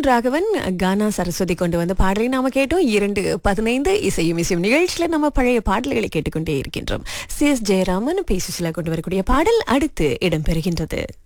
ராகவன், கானா சரஸ்வதி கொண்டு வந்த பாடலை நாம கேட்டோம். 2:15 இசையும் இசையும் நிகழ்ச்சியில நம்ம பழைய பாடல்களை கேட்டுக்கொண்டே இருக்கின்றோம். சி.எஸ். ஜெயராமன், பி. சுசிலா கொண்டு வரக்கூடிய பாடல் அடுத்து இடம்பெறுகின்றது.